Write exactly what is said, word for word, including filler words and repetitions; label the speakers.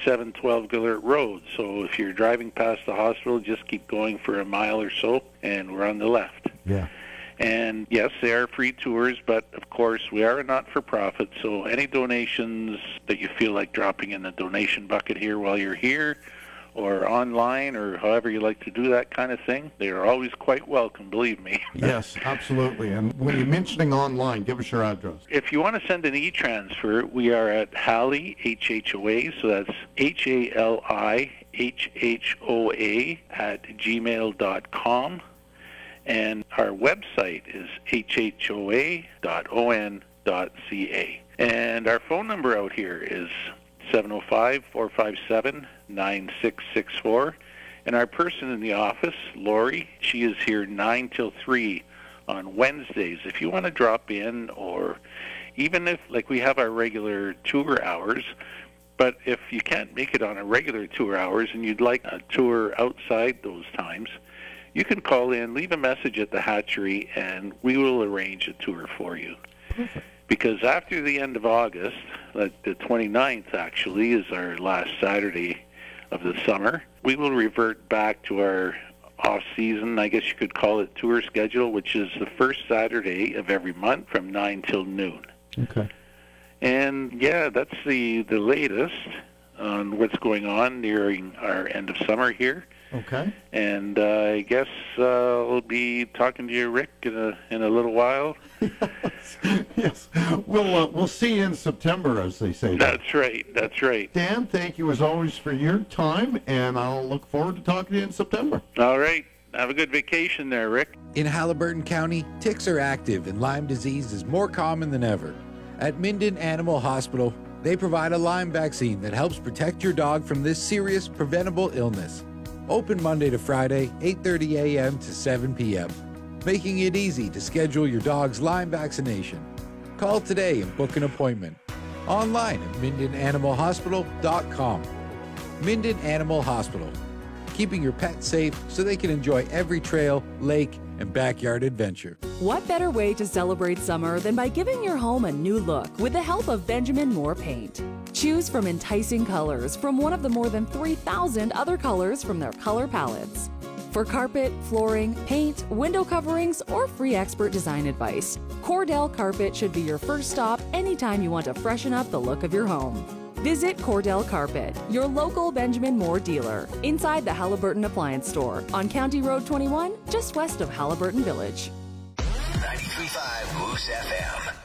Speaker 1: thirty-seven twelve Gillert Road. So if you're driving past the hospital, just keep going for a mile or so, and we're on the left.
Speaker 2: Yeah.
Speaker 1: And yes, they are free tours, but of course we are a not-for-profit, so any donations that you feel like dropping in the donation bucket here while you're here, or online, or however you like to do that kind of thing, they are always quite welcome, believe me.
Speaker 2: Yes, absolutely. And when you're mentioning online, give us your address.
Speaker 1: If you want to send an e-transfer, we are at Hali, H H O A, so that's H A L I H H O A at gmail dot com. And our website is H H O A dot O N dot C A. And our phone number out here is seven oh five, four five seven, nine six six four. And our person in the office, Lori, she is here nine till three on Wednesdays. If you want to drop in, or even if, like, we have our regular tour hours, but if you can't make it on a regular tour hours and you'd like a tour outside those times, you can call in, leave a message at the hatchery, and we will arrange a tour for you.
Speaker 2: Perfect.
Speaker 1: Because after the end of August, like the twenty-ninth actually is our last Saturday of the summer, we will revert back to our off-season, I guess you could call it, tour schedule, which is the first Saturday of every month from nine till noon.
Speaker 2: Okay.
Speaker 1: And yeah, that's the, the latest on what's going on during our end of summer here.
Speaker 2: Okay.
Speaker 1: And uh, I guess uh, I'll be talking to you, Rick, in a in a little while.
Speaker 2: Yes. Yes. We'll uh, we'll see you in September, as they say.
Speaker 1: That's right. That's right.
Speaker 2: Dan, thank you as always for your time, and I'll look forward to talking to you in September.
Speaker 1: All right. Have a good vacation there, Rick.
Speaker 3: In Haliburton County, ticks are active and Lyme disease is more common than ever. At Minden Animal Hospital, they provide a Lyme vaccine that helps protect your dog from this serious preventable illness. Open Monday to Friday, eight thirty a m to seven p m, making it easy to schedule your dog's Lyme vaccination. Call today and book an appointment. Online at minden animal hospital dot com. Minden Animal Hospital, keeping your pet safe so they can enjoy every trail, lake, and backyard adventure.
Speaker 4: What better way to celebrate summer than by giving your home a new look with the help of Benjamin Moore Paint? Choose from enticing colors from one of the more than three thousand other colors from their color palettes. For carpet, flooring, paint, window coverings, or free expert design advice, Cordell Carpet should be your first stop anytime you want to freshen up the look of your home. Visit Cordell Carpet, your local Benjamin Moore dealer, inside the Haliburton Appliance Store on County Road twenty-one, just west of Haliburton Village.
Speaker 5: ninety-three point five Moose F M.